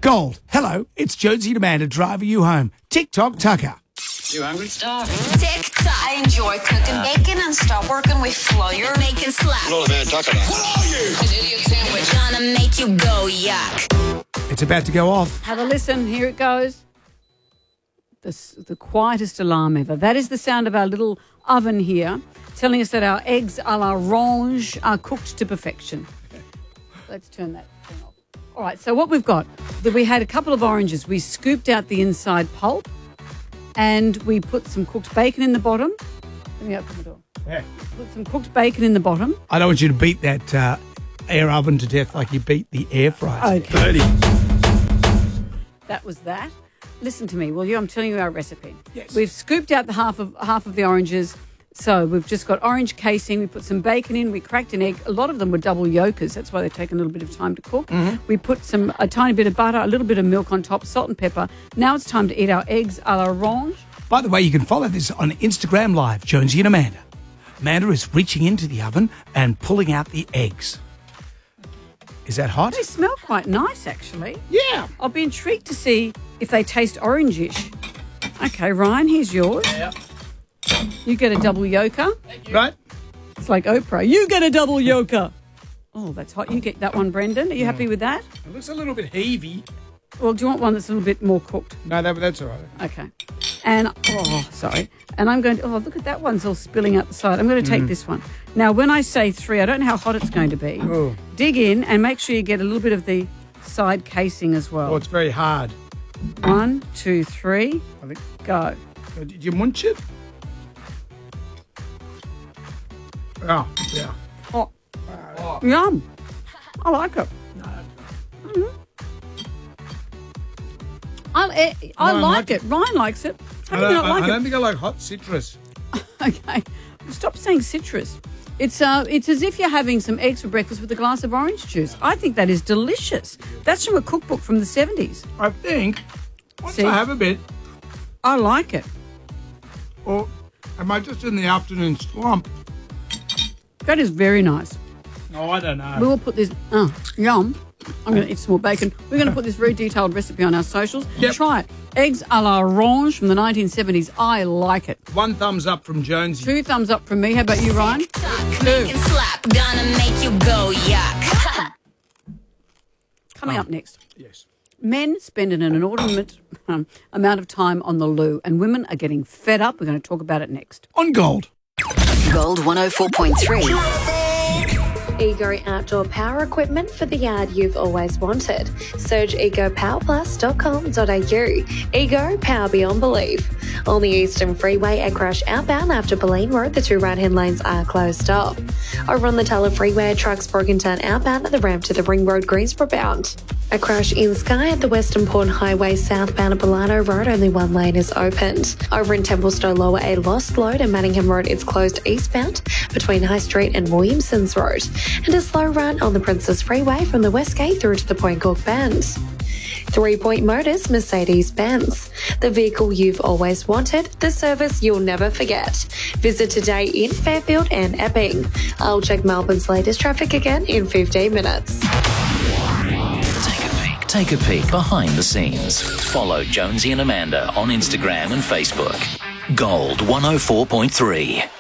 Gold. Hello, it's Jonesy and Amanda driving you home. TikTok Tucker. You hungry? Tick tock. I enjoy cooking bacon and start working with flour. Making slap. What man talking about? What are you? An idiot sandwich. Gonna make you go yuck. It's about to go off. Have a listen. Here it goes. The quietest alarm ever. That is the sound of our little oven here, telling us that our eggs a la orange are cooked to perfection. Let's turn that thing off. All right, so what we've got, we had a couple of oranges. We scooped out the inside pulp and we put some cooked bacon in the bottom. Let me open the door. Yeah. Put some cooked bacon in the bottom. I don't want you to beat that air oven to death like you beat the air fryer. Okay. That was that. Listen to me, will you? I'm telling you our recipe. Yes. We've scooped out the half of the oranges. So we've just got orange casing. We put some bacon in. We cracked an egg. A lot of them were double yolkers. That's why they take a little bit of time to cook. Mm-hmm. We put a tiny bit of butter, a little bit of milk on top, salt and pepper. Now it's time to eat our eggs a la orange. By the way, you can follow this on Instagram Live, Jonesy and Amanda. Amanda is reaching into the oven and pulling out the eggs. Is that hot? They smell quite nice, actually. Yeah. I'll be intrigued to see if they taste orangish. Okay, Ryan, here's yours. Yeah. You get a double yolker. Right? It's like Oprah. You get a double yolker. Oh, that's hot. You get that one, Brendan. Are you happy with that? It looks a little bit heavy. Well, do you want one that's a little bit more cooked? No, that's all right. Okay. And, sorry. And I'm going to, look at that one's all spilling out the side. I'm going to take this one. Now, when I say 3, I don't know how hot it's going to be. Oh. Dig in and make sure you get a little bit of the side casing as well. Oh, it's very hard. 1, 2, 3. I think. Go. Did you munch it? Oh, yeah. Oh. Yum. I like it. I like it. Ryan likes it. How do you not like I it? don't think I like hot citrus. Okay. Stop saying citrus. It's as if you're having some eggs for breakfast with a glass of orange juice. I think that is delicious. That's from a cookbook from the 70s. I think once See? I have a bit, I like it. or am I just in the afternoon slump? That is very nice. Oh, I don't know. We will put this, yum. I'm going to eat some more bacon. We're going to put this very detailed recipe on our socials. Yep. Try it. Eggs a la orange from the 1970s. I like it. 1 thumbs up from Jonesy. 2 thumbs up from me. How about you, Ryan? Making slap. Gonna make you go yuck. Coming up next. Yes. Men spend an inordinate amount of time on the loo, and women are getting fed up. We're going to talk about it next. On Gold. Gold 104.3. Ego outdoor power equipment for the yard you've always wanted. Search egopowerplus.com.au. Ego, power beyond belief. On the Eastern Freeway at Crush outbound after Boleyn Road, the 2 right-hand lanes are closed off. Over on the Tulla Freeway, trucks broken down outbound at the ramp to the Ring Road Greensboro bound. A crash in Skye at the Western Port Highway southbound at Bolano Road, only 1 lane is opened. Over in Templestowe Lower, a lost load and Manningham Road is closed eastbound between High Street and Williamson's Road. And a slow run on the Princess Freeway from the West Gate through to the Point Cook Bend. 3 Point Motors Mercedes-Benz. The vehicle you've always wanted, the service you'll never forget. Visit today in Fairfield and Epping. I'll check Melbourne's latest traffic again in 15 minutes. Take a peek behind the scenes. Follow Jonesy and Amanda on Instagram and Facebook. Gold 104.3.